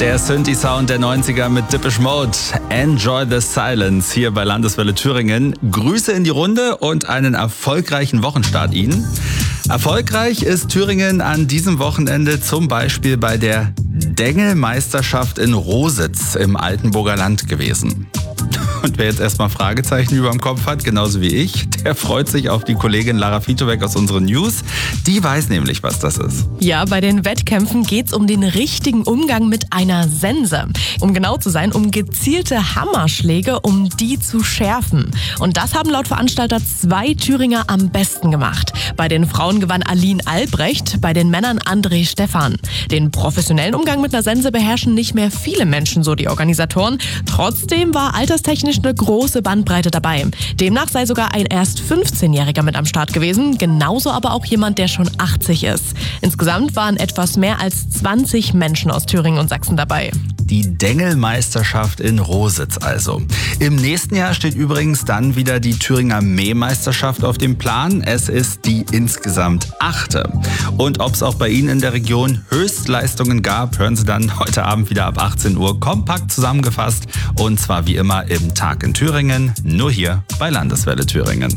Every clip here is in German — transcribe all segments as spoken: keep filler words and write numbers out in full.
Der Synthi-Sound der neunziger mit Depeche Mode. Enjoy the Silence hier bei Landeswelle Thüringen. Grüße in die Runde und einen erfolgreichen Wochenstart Ihnen. Erfolgreich ist Thüringen an diesem Wochenende zum Beispiel bei der Dengelmeisterschaft in Rositz im Altenburger Land gewesen. Und wer jetzt erstmal Fragezeichen über dem Kopf hat, genauso wie ich, der freut sich auf die Kollegin Lara Fietowek aus unseren News. Die weiß nämlich, was das ist. Ja, bei den Wettkämpfen geht's um den richtigen Umgang mit einer Sense. Um genau zu sein, um gezielte Hammerschläge, um die zu schärfen. Und das haben laut Veranstalter zwei Thüringer am besten gemacht. Bei den Frauen gewann Aline Albrecht, bei den Männern André Stephan. Den professionellen Umgang mit einer Sense beherrschen nicht mehr viele Menschen, so die Organisatoren. Trotzdem war alterstechnisch eine große Bandbreite dabei. Demnach sei sogar ein erst fünfzehnjähriger mit am Start gewesen, genauso aber auch jemand, der schon achtzig ist. Insgesamt waren etwas mehr als zwanzig Menschen aus Thüringen und Sachsen dabei. Die Dengelmeisterschaft in Rositz also. Im nächsten Jahr steht übrigens dann wieder die Thüringer Mähmeisterschaft auf dem Plan. Es ist die insgesamt achte. Und ob es auch bei Ihnen in der Region Höchstleistungen gab, hören Sie dann heute Abend wieder ab achtzehn Uhr kompakt zusammengefasst. Und zwar wie immer im Tag in Thüringen, nur hier bei Landeswelle Thüringen.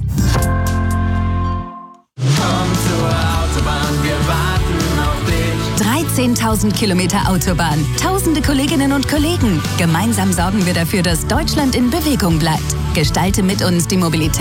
dreizehntausend Kilometer Autobahn, tausende Kolleginnen und Kollegen. Gemeinsam sorgen wir dafür, dass Deutschland in Bewegung bleibt. Gestalte mit uns die Mobilität